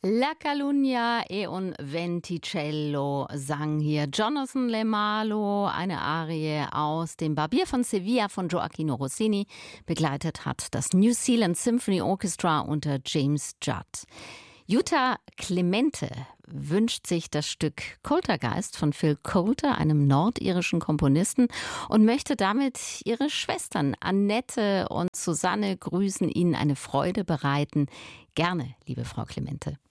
La Calunnia e un Venticello sang hier Jonathan LeMalo, eine Arie aus dem Barbier von Sevilla von Gioacchino Rossini. Begleitet hat das New Zealand Symphony Orchestra unter James Judd. Jutta Clemente wünscht sich das Stück Coultergeist von Phil Coulter, einem nordirischen Komponisten, und möchte damit ihre Schwestern Annette und Susanne grüßen, ihnen eine Freude bereiten. Gerne, liebe Frau Clemente.